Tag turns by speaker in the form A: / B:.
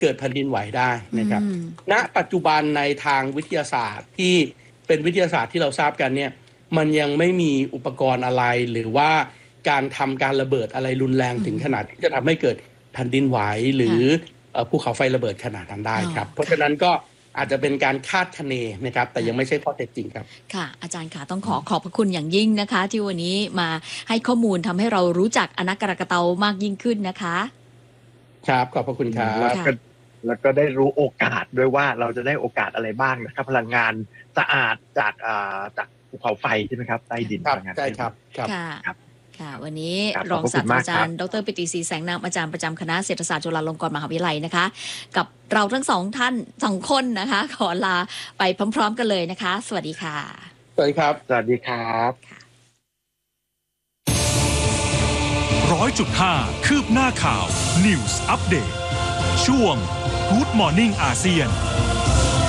A: เกิดแผ่นดินไหวได้นะครับณปัจจุบันในทางวิทยาศาสตร์ที่เป็นวิทยาศาสตร์ที่เราทราบกันเนี่ยมันยังไม่มีอุปกรณ์อะไรหรือว่าการทำการระเบิดอะไรรุนแรงถึงขนาดที่จะทำให้เกิดแผ่นดินไหวหรือภูเขาไฟระเบิดขนาดนั้นได้ครับเพราะฉะนั้นก็อาจจะเป็นการคาดคะเนนะครับแต่ยังไม่ใช่ข้อเท็จจริงครับ
B: ค่ะอาจารย์ค่ะต้องขอบพระคุณอย่างยิ่งนะคะที่วันนี้มาให้ข้อมูลทำให้เรารู้จักอนักกระกะเตามากยิ่งขึ้นนะคะ
A: ครับขอบพระคุณครับ
C: แล้วก็ได้รู้โอกาสด้วยว่าเราจะได้โอกาสอะไรบ้างนะครับพลังงานสะอาดจากภูเขาไฟใช่ไหมครับใต้ดินพลังงาน
A: ใช่ครับ
B: ค่ะวันนี้รองศาสตราจารย์ดร.ปิติศรีแสงนามอาจารย์ประจำคณะเศรษฐศาสตร์จุฬาลงกรณ์มหาวิทยาลัยนะคะกับเราทั้งสองคนนะคะขอลาไปพร้อมๆกันเลยนะคะสวัสดีค่ะ
A: สวัสดีครับ
C: สวัสดีครับ
D: 100.5 คืบหน้าข่าว News Update ช่วง Good Morning อาเซียน